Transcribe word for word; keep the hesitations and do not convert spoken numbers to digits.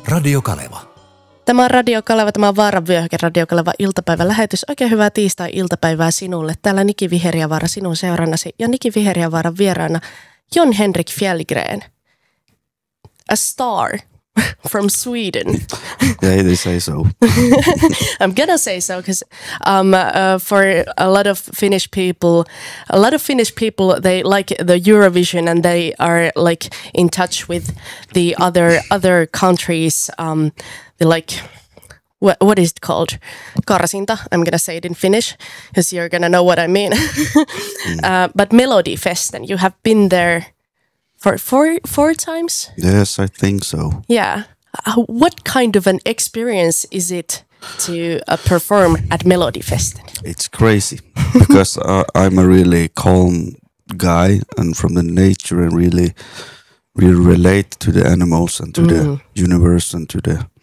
Radio Kaleva. Tämä on Radio Kaleva, tämä on Vaaran vyöhyke, Radio Kaleva iltapäivän lähetys. Oikein hyvää tiistai-iltapäivää sinulle. Täällä Niki Viheriävaara sinun seurannasi ja Niki Viheriävaaran vieraana John Henrik Fjällgren. A star from Sweden. Yeah, they say so. I'm gonna say so because um, uh, for a lot of Finnish people, a lot of Finnish people, they like the Eurovision and they are like in touch with the other other countries. Um, they like what what is it called? Karsinta. I'm gonna say it in Finnish because you're gonna know what I mean. mm. uh, but Melodifesten, you have been there for four four times. Yes, I think so. Yeah. Uh, what kind of an experience is it to uh, perform at Melodifesten? It's crazy because uh, I'm a really calm guy and from the nature and really, really relate to the animals and to mm. the universe and to the